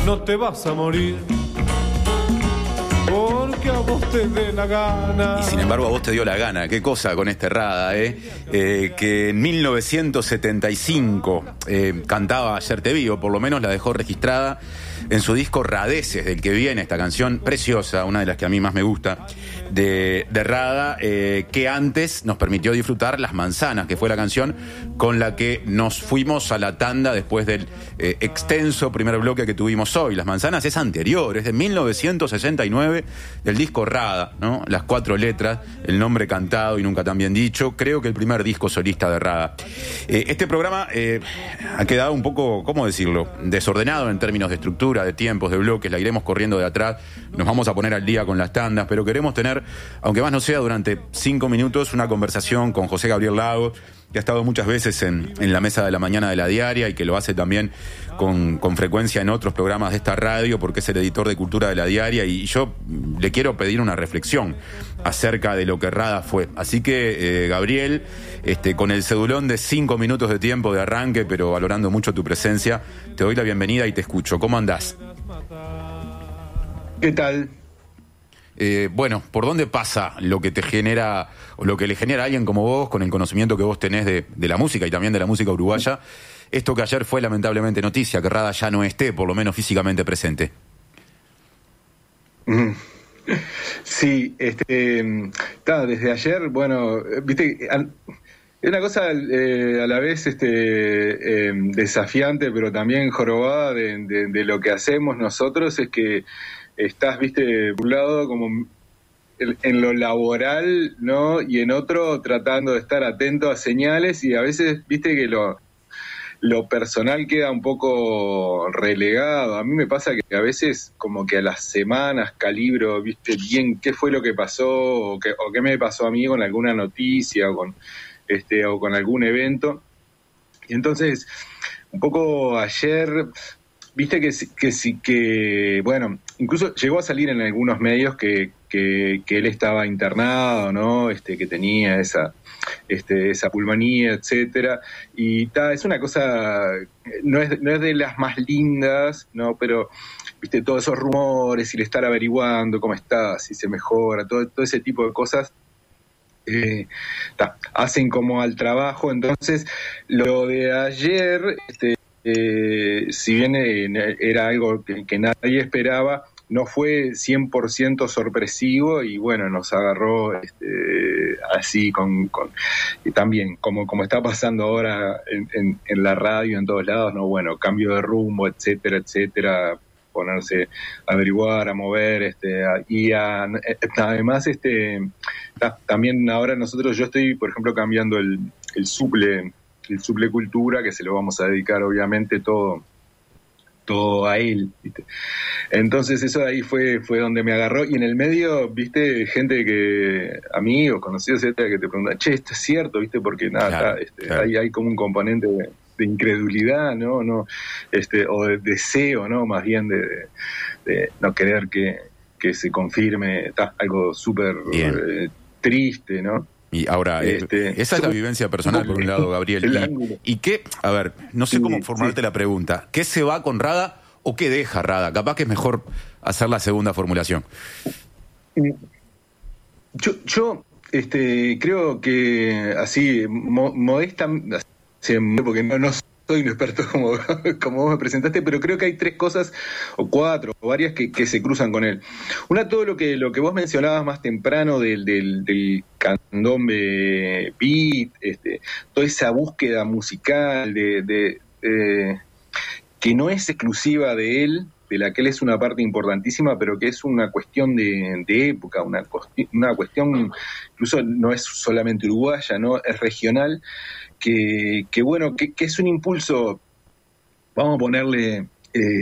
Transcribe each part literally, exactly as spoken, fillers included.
no te vas a morir. Porque a vos te dé la gana. Y sin embargo a vos te dio la gana. Qué cosa con este Rada, ¿eh? eh que en mil novecientos setenta y cinco eh, cantaba Ayer te vi, o por lo menos la dejó registrada en su disco Radeces, del que viene esta canción preciosa, una de las que a mí más me gusta, de, de Rada, eh, que antes nos permitió disfrutar Las Manzanas, que fue la canción con la que nos fuimos a la tanda después del eh, extenso primer bloque que tuvimos hoy. Las Manzanas es anterior, es de mil novecientos sesenta y nueve, del disco Rada, ¿no? Las cuatro letras, el nombre cantado y nunca tan bien dicho. Creo que el primer disco solista de Rada. Eh, este programa eh, ha quedado un poco, ¿cómo decirlo?, desordenado en términos de estructura, de tiempos, de bloques. La iremos corriendo de atrás. Nos vamos a poner al día con las tandas, pero queremos tener, aunque más no sea durante cinco minutos, una conversación con José Gabriel Lagos, que ha estado muchas veces en, en la mesa de la mañana de La Diaria y que lo hace también con, con frecuencia en otros programas de esta radio, porque es el editor de Cultura de La Diaria, y yo le quiero pedir una reflexión acerca de lo que Rada fue. Así que, eh, Gabriel, este, con el cedulón de cinco minutos de tiempo de arranque, pero valorando mucho tu presencia, te doy la bienvenida y te escucho. ¿Cómo andás? ¿Qué tal? Eh, bueno, ¿por dónde pasa lo que te genera, o lo que le genera a alguien como vos, con el conocimiento que vos tenés de, de la música y también de la música uruguaya, esto que ayer fue lamentablemente noticia, que Rada ya no esté, por lo menos físicamente presente? Sí, este, está, desde ayer, bueno, viste, es una cosa eh, a la vez este, eh, desafiante, pero también jorobada de, de, de lo que hacemos nosotros, es que estás, viste, por un lado como en lo laboral, ¿no? Y en otro tratando de estar atento a señales, y a veces, viste, que lo, lo personal queda un poco relegado. A mí me pasa que a veces como que a las semanas calibro, viste, bien qué fue lo que pasó, o qué, o qué me pasó a mí con alguna noticia, o con, este, o con algún evento. Y entonces, un poco ayer, viste que que sí que, bueno, incluso llegó a salir en algunos medios que, que, que él estaba internado, ¿no? Este, que tenía esa, este, esa pulmonía, etcétera. Y ta, es una cosa, no es, no es de las más lindas, ¿no? Pero, viste, todos esos rumores, y el estar averiguando cómo está, si se mejora, todo, todo ese tipo de cosas, eh, ta, hacen como al trabajo. Entonces, lo de ayer, este, Eh, si bien eh, era algo que, que nadie esperaba, no fue cien por ciento sorpresivo, y bueno, nos agarró este, así con, con y también como, como está pasando ahora en, en, en la radio, en todos lados, no, bueno, cambio de rumbo, etcétera, etcétera, ponerse a averiguar, a mover, este, a, y a, además este, ta, también ahora nosotros, yo estoy, por ejemplo, cambiando el, el suple el Suple Cultura, que se lo vamos a dedicar obviamente todo todo a él, ¿viste? Entonces eso ahí fue fue donde me agarró, y en el medio, viste, gente que, amigos, conocidos, etcétera, que te preguntan, che, esto es cierto, viste, porque nada, claro, está, este, claro. hay, hay como un componente de, de incredulidad, ¿no? no este o de deseo, ¿no? Más bien de, de, de no querer que, que se confirme, está algo súper eh, triste, ¿no? Y ahora, este, eh, esa es la vivencia personal, por un lado, Gabriel. Y, y qué, a ver, no sé sí, cómo formularte sí. la pregunta. ¿Qué se va con Rada o qué deja Rada? Capaz que es mejor hacer la segunda formulación. Yo, yo este, creo que así, mo, modesta, así, porque no, no soy un experto como, como vos me presentaste, pero creo que hay tres cosas, o cuatro, o varias que, que se cruzan con él. Una, todo lo que lo que vos mencionabas más temprano del, del, del candombe beat, este, toda esa búsqueda musical de, de, de que no es exclusiva de él, de la que él es una parte importantísima, pero que es una cuestión de, de época, una, una cuestión, incluso no es solamente uruguaya, ¿no? Es regional. Que, que bueno, que, que es un impulso, vamos a ponerle eh,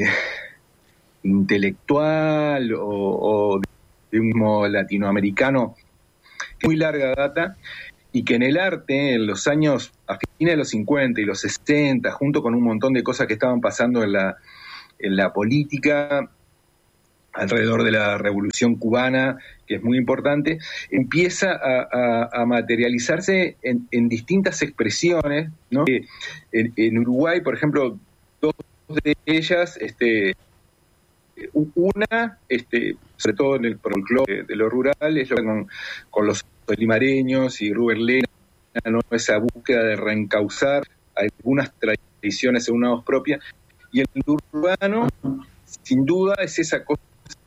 intelectual o, o de un modo latinoamericano, que muy larga data, y que en el arte, en los años, a fines de los cincuenta y los sesenta, junto con un montón de cosas que estaban pasando en la, en la política, alrededor de la Revolución Cubana, que es muy importante, empieza a, a, a materializarse en, en distintas expresiones, ¿no? En, en Uruguay, por ejemplo, dos de ellas este, una, este, sobre todo en el folclore de lo rural, es lo que con, con los solimareños y Rubén Lena, ¿no? Esa búsqueda de reencauzar algunas tradiciones en una voz propia. Y el urbano, sin duda, es esa cosa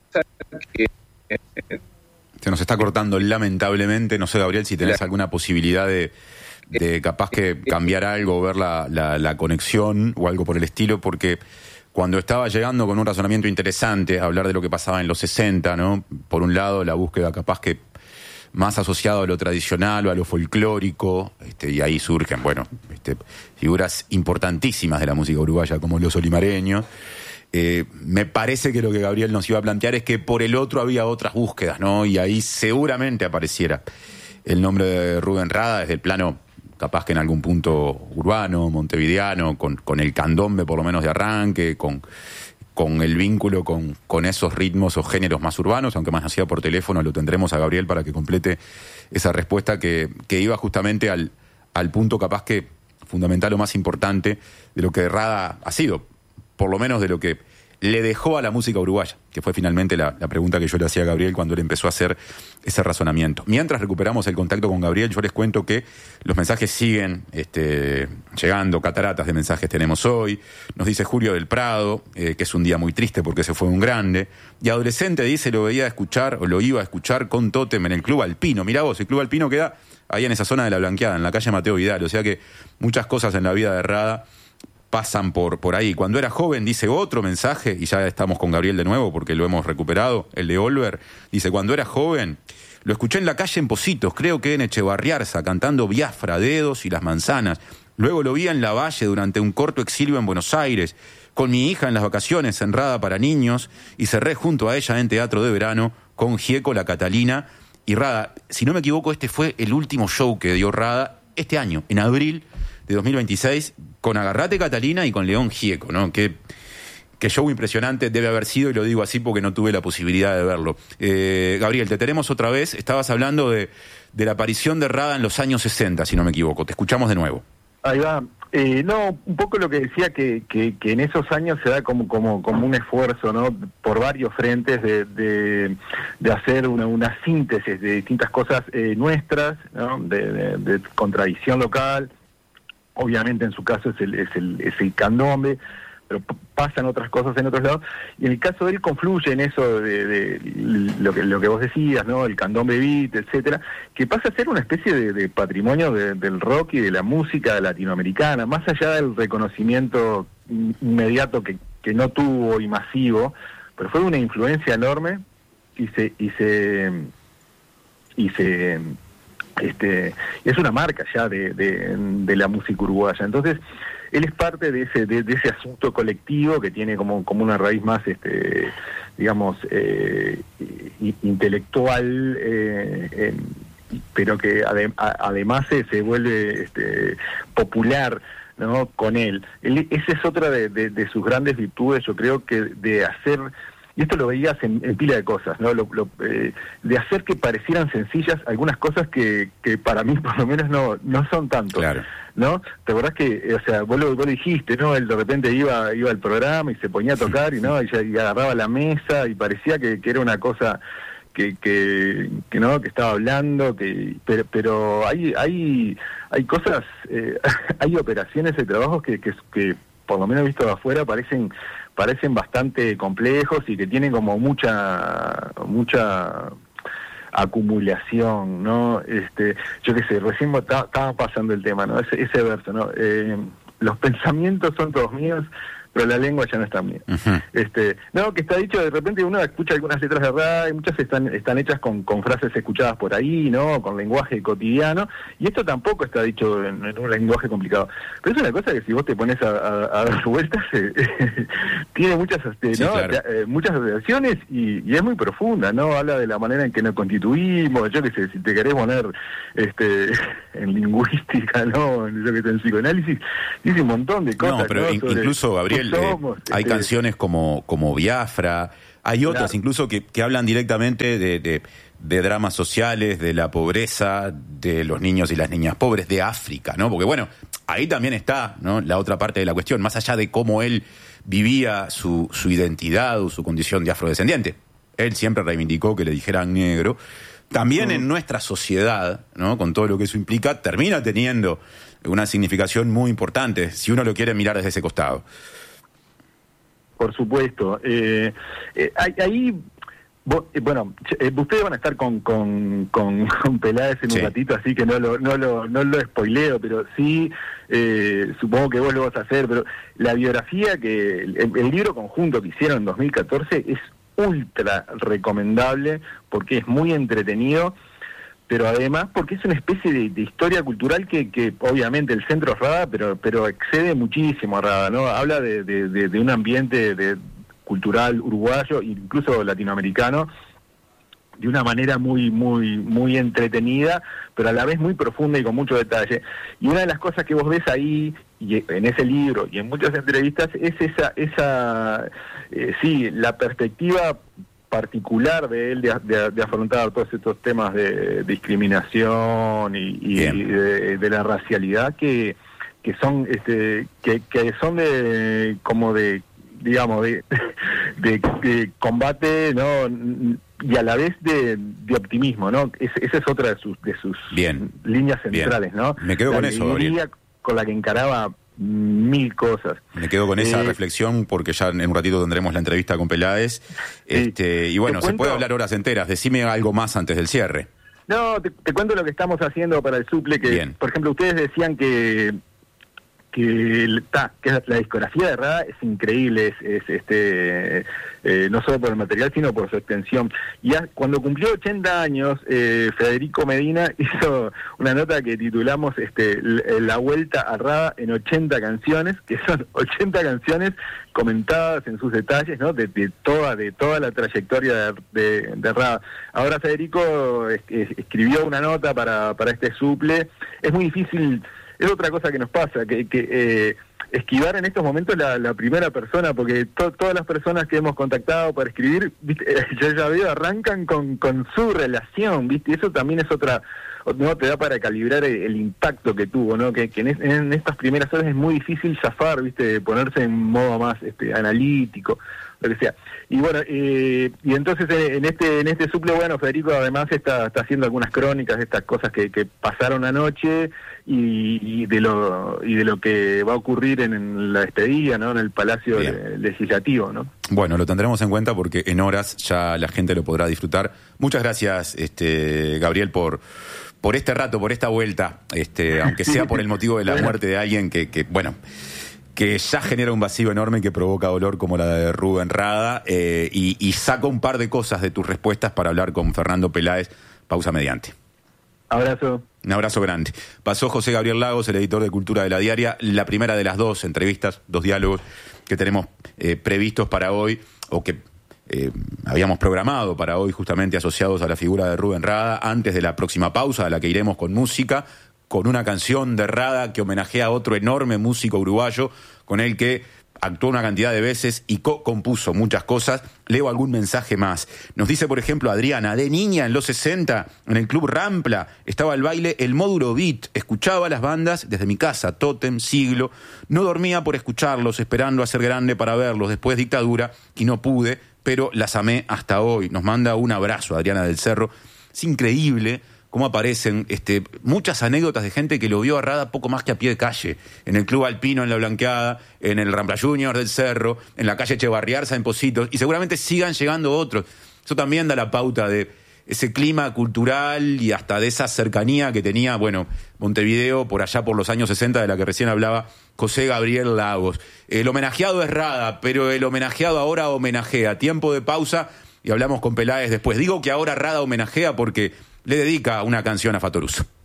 que... Eh, Se nos está cortando lamentablemente. No sé, Gabriel, si tenés la, alguna posibilidad de, de capaz que cambiar algo, ver la, la, la conexión o algo por el estilo, porque cuando estaba llegando con un razonamiento interesante a hablar de lo que pasaba en los sesenta, ¿no? Por un lado, la búsqueda capaz que más asociado a lo tradicional o a lo folclórico, este, y ahí surgen, bueno, este, figuras importantísimas de la música uruguaya como los olimareños. Eh, me parece que lo que Gabriel nos iba a plantear es que por el otro había otras búsquedas, ¿no? Y ahí seguramente apareciera el nombre de Rubén Rada desde el plano, capaz que en algún punto urbano, montevideano, con, con el candombe por lo menos de arranque, con... con el vínculo con, con esos ritmos o géneros más urbanos, aunque más hacía por teléfono, lo tendremos a Gabriel para que complete esa respuesta que, que iba justamente al, al punto capaz que fundamental o más importante de lo que Rada ha sido, por lo menos de lo que le dejó a la música uruguaya, que fue finalmente la, la pregunta que yo le hacía a Gabriel cuando él empezó a hacer ese razonamiento. Mientras recuperamos el contacto con Gabriel, yo les cuento que los mensajes siguen este, llegando, cataratas de mensajes tenemos hoy. Nos dice Julio del Prado, eh, que es un día muy triste porque se fue un grande. Y adolescente dice, lo veía escuchar, o lo iba a escuchar con Tótem en el Club Alpino. Mirá vos, el Club Alpino queda ahí en esa zona de La Blanqueada, en la calle Mateo Vidal. O sea que muchas cosas en la vida de Rada pasan por, por ahí. Cuando era joven, dice otro mensaje, y ya estamos con Gabriel de nuevo porque lo hemos recuperado, el de Olver, dice, cuando era joven, lo escuché en la calle en Positos, creo que en Echevarriarza, cantando Biafra, Dedos y Las Manzanas. Luego lo vi en La Valle durante un corto exilio en Buenos Aires, con mi hija en las vacaciones en Rada para niños, y cerré junto a ella en Teatro de Verano con Gieco, la Catalina y Rada. Si no me equivoco, este fue el último show que dio Rada este año, en abril de dos mil veintiséis, con Agarrate Catalina y con León Gieco, ¿no? Qué, qué show impresionante debe haber sido, y lo digo así porque no tuve la posibilidad de verlo. Eh, Gabriel, te tenemos otra vez. Estabas hablando de, de la aparición de Rada en los años sesenta, si no me equivoco. Te escuchamos de nuevo. Ahí va. Eh, no, un poco lo que decía, que, que, que en esos años se da como, como, como un esfuerzo, ¿no? Por varios frentes de, de, de hacer una, una síntesis de distintas cosas eh, nuestras, ¿no? De, de, de contradicción local. Obviamente en su caso es el, es el, es el candombe, pero p- pasan otras cosas en otros lados, y en el caso de él confluye en eso de, de lo que lo que vos decías, ¿no? El candombe beat, etcétera, que pasa a ser una especie de, de patrimonio de, del rock y de la música latinoamericana, más allá del reconocimiento inmediato que, que no tuvo y masivo, pero fue una influencia enorme y se y se y se Este, es una marca ya de, de, de la música uruguaya. Entonces, él es parte de ese de, de ese asunto colectivo que tiene como, como una raíz más, este, digamos, eh, intelectual, eh, eh, pero que adem, a, además se, se vuelve este, popular, ¿no? Con él. él esa es otra de, de, de sus grandes virtudes, yo creo, que de hacer... Y esto lo veías en, en pila de cosas, ¿no? Lo, lo, eh, de hacer que parecieran sencillas algunas cosas que, que para mí por lo menos no no son tanto, claro. ¿No? ¿Te acordás que, o sea, vos lo, vos lo dijiste, ¿no? Él de repente iba iba al programa y se ponía a tocar y no y, ya, y agarraba la mesa y parecía que, que era una cosa que, que, que no, que estaba hablando, que pero, pero hay hay hay cosas, eh, hay operaciones y trabajos que, que, que por lo menos visto de afuera parecen parecen bastante complejos y que tienen como mucha mucha acumulación, ¿no? Este, yo qué sé, recién estaba pasando el tema, ¿no? Ese, ese verso, ¿no? Eh, los pensamientos son todos míos, pero la lengua ya no está mía. Uh-huh. Este, no, que está dicho, de repente uno escucha algunas letras de Rada y muchas están están hechas con, con frases escuchadas por ahí, ¿no? Con lenguaje cotidiano, y esto tampoco está dicho en, en un lenguaje complicado. Pero es una cosa que si vos te pones a, a, a dar vueltas, eh, eh, tiene muchas, este, sí, ¿no? Claro. Eh, muchas versiones y, y es muy profunda, ¿no? Habla de la manera en que nos constituimos, yo qué sé, si te querés poner este en lingüística, ¿no? Yo que sé, en psicoanálisis, dice un montón de cosas. No, pero ¿no? in, Sobre, incluso, Gabriel, somos, eh, hay eh, canciones como, como Biafra, hay otras claro. incluso que, que hablan directamente de, de, de dramas sociales, de la pobreza, de los niños y las niñas pobres, de África, ¿no? Porque bueno, ahí también está, ¿no? La otra parte de la cuestión, más allá de cómo él vivía su, su identidad o su condición de afrodescendiente. Él siempre reivindicó que le dijeran negro. También en nuestra sociedad, ¿no?, con todo lo que eso implica, termina teniendo una significación muy importante, si uno lo quiere mirar desde ese costado. Por supuesto. Eh, eh, ahí, vos, eh, bueno, eh, ustedes van a estar con, con, con, con Peláez en Sí. un ratito, así que no lo, no lo, no lo spoileo, pero sí, eh, supongo que vos lo vas a hacer, pero la biografía, que el, el libro conjunto que hicieron en dos mil catorce es ultra recomendable porque es muy entretenido, pero además porque es una especie de, de historia cultural que, que obviamente el centro es Rada, pero pero excede muchísimo a Rada, ¿no? Habla de, de, de, de un ambiente de, cultural uruguayo, incluso latinoamericano, de una manera muy muy muy entretenida, pero a la vez muy profunda y con mucho detalle. Y una de las cosas que vos ves ahí, y en ese libro y en muchas entrevistas, es esa, esa eh, sí, la perspectiva particular de él de, de, de afrontar todos estos temas de discriminación y, y, y de, de la racialidad que, que son este que, que son de como de digamos de, de, de combate, ¿no?, y a la vez de, de optimismo, ¿no? Es, esa es otra de sus de sus Bien. líneas centrales, Bien. ¿no? Me quedo la con eso, Gabriel. Con la que encaraba mil cosas. Me quedo con esa eh, reflexión porque ya en un ratito tendremos la entrevista con Peláez. Este, y bueno, se puede hablar horas enteras. Decime algo más antes del cierre. No, te, te cuento lo que estamos haciendo para el suple, que Bien. por ejemplo ustedes decían que que, ta, que la discografía de Rada es increíble, es, es este eh, no solo por el material sino por su extensión. Y a, cuando cumplió ochenta años, eh, Federico Medina hizo una nota que titulamos este La Vuelta a Rada en ochenta canciones, que son ochenta canciones comentadas en sus detalles, ¿no?, de, de toda de toda la trayectoria de, de, de Rada. Ahora Federico es, es, escribió una nota para, para este suple. Es muy difícil. Es otra cosa que nos pasa, que, que eh, esquivar en estos momentos la, la primera persona, porque to, todas las personas que hemos contactado para escribir, ¿viste? yo ya veo, arrancan con, con su relación, ¿viste? Eso también es otra, no te da para calibrar el, el impacto que tuvo, ¿no? Que, que en, es, en estas primeras horas es muy difícil zafar, ¿viste? Ponerse en modo más este, analítico, lo que sea. Y bueno, eh, y entonces en este en este suple, bueno, Federico además está está haciendo algunas crónicas de estas cosas que, que pasaron anoche y, y de lo y de lo que va a ocurrir en, en la despedida, ¿no?, en el Palacio de, Legislativo, ¿no? Bueno, lo tendremos en cuenta porque en horas ya la gente lo podrá disfrutar. Muchas gracias, este Gabriel, por por este rato, por esta vuelta, este aunque sea por el motivo de la muerte de alguien que, que bueno, que ya genera un vacío enorme que provoca dolor como la de Rubén Rada, eh, y, y saca un par de cosas de tus respuestas para hablar con Fernando Peláez, pausa mediante. Abrazo. Un abrazo grande. Pasó José Gabriel Lagos, el editor de Cultura de La Diaria, la primera de las dos entrevistas, dos diálogos que tenemos eh, previstos para hoy, o que eh, habíamos programado para hoy, justamente asociados a la figura de Rubén Rada, antes de la próxima pausa, a la que iremos con música, con una canción de Rada que homenajea a otro enorme músico uruguayo con el que actuó una cantidad de veces y co-compuso muchas cosas. Leo algún mensaje más. Nos dice, por ejemplo, Adriana: de niña, en los sesenta, en el Club Rampla, estaba el baile El Módulo Beat. Escuchaba las bandas desde mi casa, Tótem, Siglo. No dormía por escucharlos, esperando a ser grande para verlos. Después dictadura y no pude, pero las amé hasta hoy. Nos manda un abrazo Adriana del Cerro. Es increíble cómo aparecen este, muchas anécdotas de gente que lo vio a Rada poco más que a pie de calle, en el Club Alpino en La Blanqueada, en el Rampla Juniors del Cerro, en la calle Echevarriarza en Positos, y seguramente sigan llegando otros. Eso también da la pauta de ese clima cultural y hasta de esa cercanía que tenía, bueno, Montevideo por allá por los años sesenta, de la que recién hablaba José Gabriel Lagos. El homenajeado es Rada, pero el homenajeado ahora homenajea. Tiempo de pausa y hablamos con Peláez después. Digo que ahora Rada homenajea porque le dedica una canción a Fatoruso.